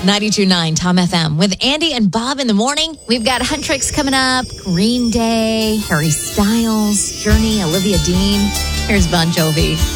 92.9 Tom FM with Andy and Bob in the morning. We've got Huntrix coming up, Green Day, Harry Styles, Journey, Olivia Dean. Here's Bon Jovi.